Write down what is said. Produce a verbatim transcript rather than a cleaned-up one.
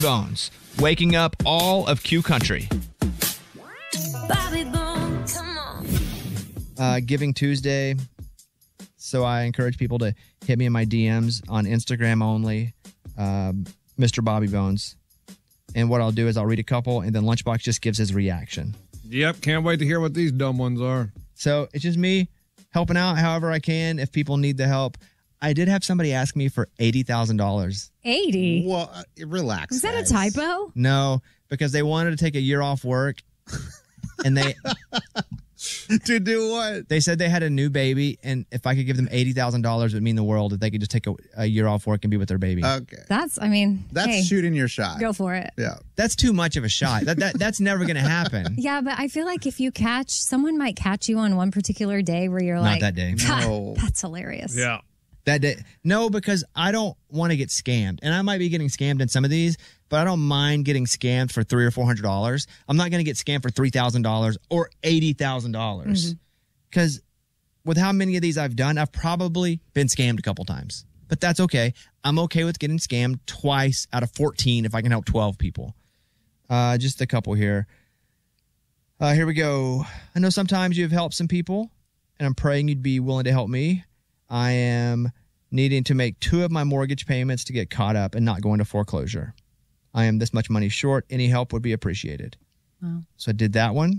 Bones, waking up all of Q Country. Bobby Bones, come on. Uh, Giving Tuesday. So I encourage people to hit me in my D Ms on Instagram only, um, Mister Bobby Bones. And what I'll do is I'll read a couple, and then Lunchbox just gives his reaction. Yep, can't wait to hear what these dumb ones are. So it's just me helping out however I can if people need the help. I did have somebody ask me for eighty thousand dollars. eighty? Well, uh, relax. Is that guys. a typo? No, because they wanted to take a year off work, and they to do what? They said they had a new baby, and if I could give them eighty thousand dollars, it would mean the world if they could just take a, a year off work and be with their baby. Okay. That's, I mean, That's hey, shooting your shot. go for it. Yeah. That's too much of a shot. That, that That's never going to happen. Yeah, but I feel like if you catch, someone might catch you on one particular day where you're Not like, that day. No. That's hilarious. Yeah. That day. No, because I don't want to get scammed. And I might be getting scammed in some of these, but I don't mind getting scammed for three or four hundred dollars. I'm not going to get scammed for three thousand dollars or eighty thousand dollars. Because with how many of these I've done, I've probably been scammed a couple times. But that's okay. I'm okay with getting scammed twice out of fourteen if I can help twelve people. Uh, just a couple here. Uh, here we go. I know sometimes you've helped some people, and I'm praying you'd be willing to help me. I am needing to make two of my mortgage payments to get caught up and not go into foreclosure. I am this much money short. Any help would be appreciated. Wow. So I did that one.